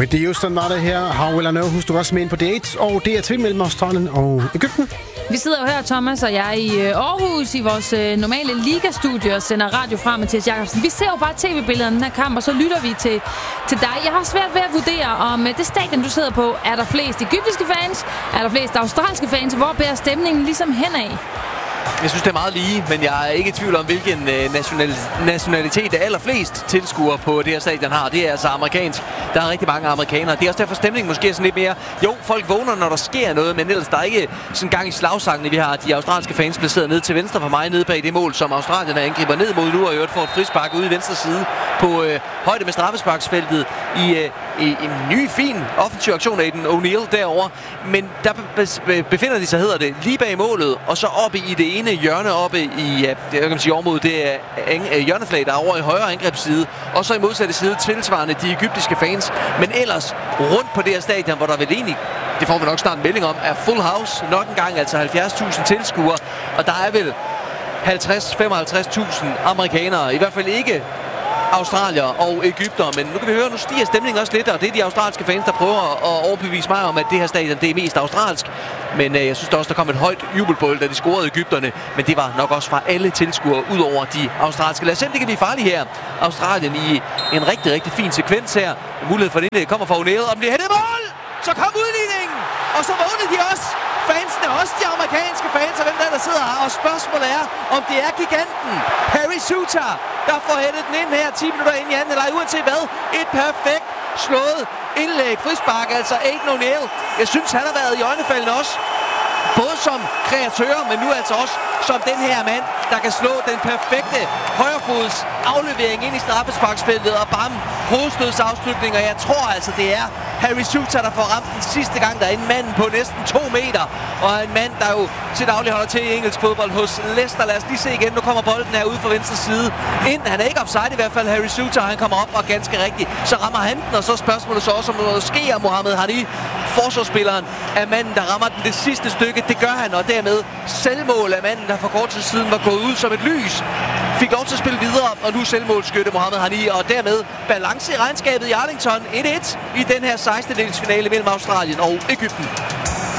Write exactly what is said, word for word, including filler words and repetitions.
Whitney Houston var det her. How Will I Know, husk du også med ind på date. Og D R T mellem Australien og Egypten. Vi sidder jo her, Thomas og jeg, i Aarhus i vores normale ligastudie og sender radio fra Mathias Jakobsen. Vi ser jo bare tv-billederne af den her kamp, og så lytter vi til, til dig. Jeg har svært ved at vurdere, om det stadion, du sidder på, er der flest egyptiske fans, er der flest australske fans, hvor bærer stemningen ligesom henad? Jeg synes, det er meget lige, men jeg er ikke i tvivl om, hvilken øh, national, nationalitet det allerflest tilskuere på det her stadion har. Det er altså amerikansk. Der er rigtig mange amerikanere. Det er også derfor, stemningen måske er sådan lidt mere... Jo, folk vågner, når der sker noget, men ellers der er ikke sådan gang i slagsangene. Vi har de australske fans placeret ned til venstre for mig, nede bag det mål, som Australien angriber ned mod nu, og i øvrigt får et frispark ude i venstre side på øh, højde med straffesparksfeltet i, øh, i en ny, fin offensiv aktion af den O'Neill derovre. Men der be- befinder de sig, hedder det, lige bag målet, og så oppe i det ene hjørne oppe i, jeg kan man sige, overmod, det er en, hjørneflag, der er over i højre angrebsside, og så i modsatte side tilsvarende de egyptiske fans. Men ellers rundt på det her stadion, hvor der vel egentlig, det får vi nok snart en melding om, er full house nok en gang, altså halvfjerds tusind tilskuere, og der er vel halvtreds til femoghalvtreds tusind amerikanere, i hvert fald ikke australier og egypter, men nu kan vi høre, nu stiger stemningen også lidt, og det er de australske fans, der prøver at overbevise mig om, at det her stadion, det er mest australsk. Men øh, jeg synes der også, der kom et højt jubelbål, da de scorede egypterne, men det var nok også fra alle tilskuere, ud over de australske. Lad os se, om det kan blive farligt her. Australien i en rigtig, rigtig fin sekvens her. Mulighed for det, det kommer fra O'Neill, og bliver hættet mål! Så kom udligningen! Og så vågnede de også. Fansene, også de amerikanske fans, og hvem der, der sidder her. Og spørgsmålet er, om det er giganten Harry Souttar, der får hættet den ind her ti minutter ind i anden leg. Uanset hvad, et perfekt slået indlæg. Frispark, altså Aidan O'Neill. Jeg synes, han har været i øjnefaldene også. Både som kreatør, men nu altså også som den her mand, der kan slå den perfekte højrefods aflevering ind i straffesparksfeltet og bam, hovedstødsafslutning. Og jeg tror altså, det er Harry Souttar, der får ramt den sidste gang. Der er en mand på næsten to meter, og en mand, der jo til daglig holder til i engelsk fodbold hos Leicester. Lad os lige se igen. Nu kommer bolden her ude fra venstre side ind. Han er ikke offside i hvert fald, Harry Souttar. Han kommer op og ganske rigtigt. Så rammer han den, og så spørgsmålet så også, om noget sker. Mohamed Hani, forsvarsspilleren, er manden, der rammer den det sidste stykke. Det gør han, og dermed selvmål af manden, der for kort tid siden var gået ud som et lys. Fik lov til at spille videre, og nu selvmålskytte Mohamed Hani, og dermed balance i regnskabet i Arlington. et et i den her sekstendedelsfinale mellem Australien og Egypten.